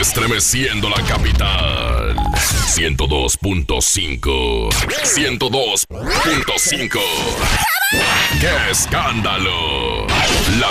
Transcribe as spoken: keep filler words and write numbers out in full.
Estremeciendo la capital. ciento dos punto cinco. ciento dos punto cinco. ¡Qué escándalo! La